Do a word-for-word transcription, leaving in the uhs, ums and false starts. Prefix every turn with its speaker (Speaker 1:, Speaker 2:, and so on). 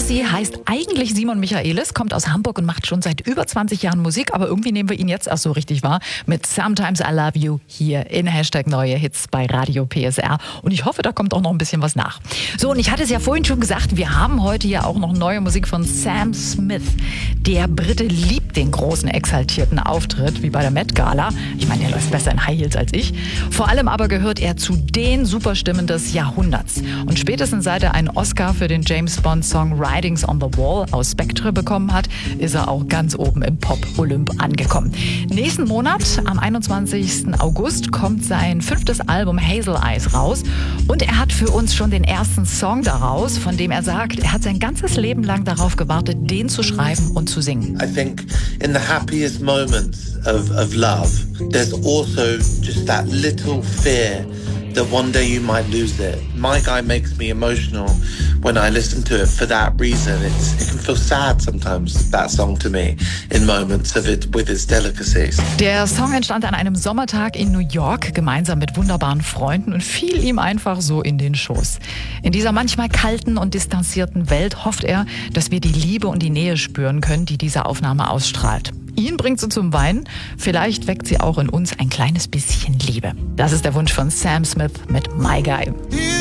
Speaker 1: Ossi heißt eigentlich Simon Michaelis, kommt aus Hamburg und macht schon seit über zwanzig Jahren Musik, aber irgendwie nehmen wir ihn jetzt erst so richtig wahr mit Sometimes I Love You hier in Hashtag Neue Hits bei Radio P S R. Und ich hoffe, da kommt auch noch ein bisschen was nach. So, und ich hatte es ja vorhin schon gesagt, wir haben heute ja auch noch neue Musik von Sam Smith. Der Brite liebt den großen, exaltierten Auftritt, wie bei der Met Gala. Ich meine, der läuft besser in High Heels als ich. Vor allem aber gehört er zu den Superstimmen des Jahrhunderts. Und spätestens seit er einen Oscar für den James Bond-Song Writings on the Wall aus Spectre bekommen hat, ist er auch ganz oben im Pop-Olymp angekommen. Nächsten Monat, am einundzwanzigsten August, kommt sein fünftes Album Hazel Eyes raus. Und er hat für uns schon den ersten Song daraus, von dem er sagt, er hat sein ganzes Leben lang darauf gewartet, den zu schreiben und zu singen.
Speaker 2: I think in the happiest moments of, of love, there's also just that little fear that one day you might lose it. My Guy makes me emotional when I listen to it for that reason. It's, it can feel sad sometimes, that song to me, in moments of it with its delicacies.
Speaker 1: Der Song entstand an einem Sommertag in New York, gemeinsam mit wunderbaren Freunden und fiel ihm einfach so in den Schoß. In dieser manchmal kalten und distanzierten Welt hofft er, dass wir die Liebe und die Nähe spüren können, die diese Aufnahme ausstrahlt. Ihn bringt sie zum Weinen, vielleicht weckt sie auch in uns ein kleines bisschen Liebe. Das ist der Wunsch von Sam Smith mit My Guy.